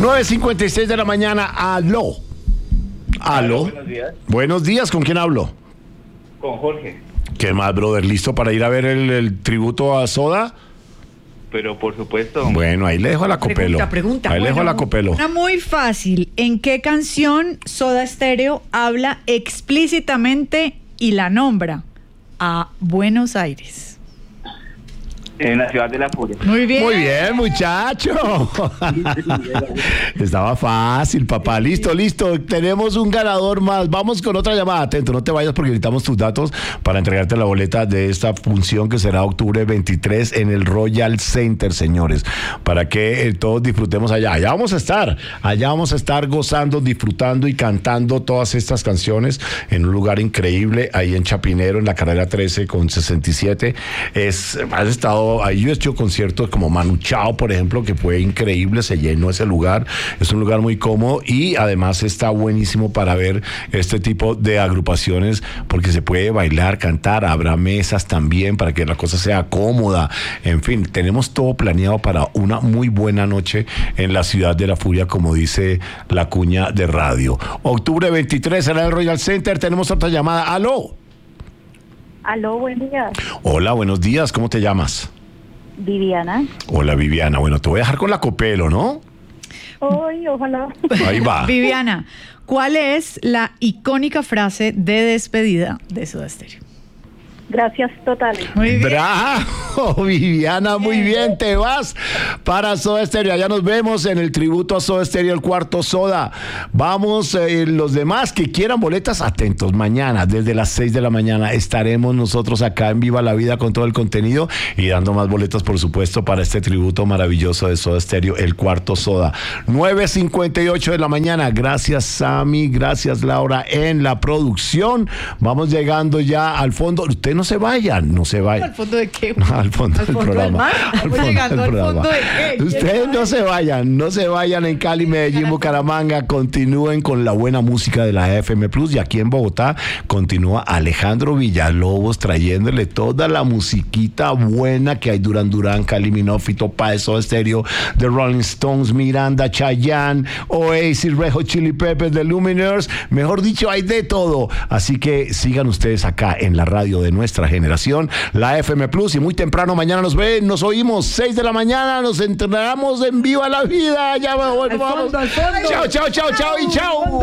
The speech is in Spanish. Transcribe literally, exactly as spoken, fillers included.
nueve cincuenta y seis de la mañana. Aló. Aló. Buenos días. Buenos días, ¿con quién hablo? Con Jorge. ¿Qué más, brother? ¿Listo para ir a ver el, el tributo a Soda? Pero por supuesto. Bueno, ahí le dejo a la Copelo. Pregunta, pregunta. Ahí le dejo a la Copelo. Una muy fácil. ¿En qué canción Soda Stereo habla explícitamente y la nombra a Buenos Aires? En la ciudad de la furia. Muy bien. Muy bien, muchacho. Estaba fácil, papá. Listo, listo. Tenemos un ganador más. Vamos con otra llamada. Atento, no te vayas porque necesitamos tus datos para entregarte la boleta de esta función que será octubre veintitrés en el Royal Center, señores. Para que eh, todos disfrutemos allá. Allá vamos a estar. Allá vamos a estar gozando, disfrutando y cantando todas estas canciones en un lugar increíble ahí en Chapinero, en la carrera trece con sesenta y siete. Es, has estado ahí, yo he hecho conciertos como Manu Chao, por ejemplo, que fue increíble, se llenó ese lugar, es un lugar muy cómodo y además está buenísimo para ver este tipo de agrupaciones porque se puede bailar, cantar, habrá mesas también para que la cosa sea cómoda, en fin, tenemos todo planeado para una muy buena noche en la ciudad de la furia, como dice la cuña de radio. Octubre veintitrés será el Royal Center, tenemos otra llamada. ¡Aló! Aló, buen día. Hola, buenos días, ¿cómo te llamas? Viviana. Hola, Viviana. Bueno, te voy a dejar con la Copelo, ¿no? Ay, ojalá. Ahí va. Viviana, ¿cuál es la icónica frase de despedida de Soda Stereo? Gracias totales. Muy bien. ¡Bravo, Viviana! Muy bien, te vas para Soda Stereo. Allá nos vemos en el tributo a Soda Stereo, el cuarto Soda. Vamos, eh, los demás que quieran boletas, atentos. Mañana, desde las seis de la mañana, estaremos nosotros acá en Viva la Vida con todo el contenido y dando más boletas, por supuesto, para este tributo maravilloso de Soda Stereo, el cuarto Soda. nueve cincuenta y ocho de la mañana. Gracias, Sammy. Gracias, Laura, en la producción. Vamos llegando ya al fondo. Ustedes no se vayan, no se vayan. ¿Al fondo de qué? Al fondo ¿Al del fondo programa. del mar? Al Estamos fondo llegando del al programa. fondo de qué. Ustedes no se vayan, no se vayan en Cali, Medellín, Bucaramanga. Continúen con la buena música de la F M Plus. Y aquí en Bogotá continúa Alejandro Villalobos trayéndole toda la musiquita buena que hay. Duran Duran, Cali Minogue, Fito Páez, Soda Stereo, The Rolling Stones, Miranda, Chayanne, Oasis, Red Hot Chili Peppers, The Lumineers. Mejor dicho, hay de todo. Así que sigan ustedes acá en la radio de nuestra generación, la F M Plus, y muy temprano mañana nos ven, nos oímos, seis de la mañana, nos entrenamos en Viva la Vida. Ya bueno, Al vamos. fondo, al fondo. Chao, chao, chao, chao y chao.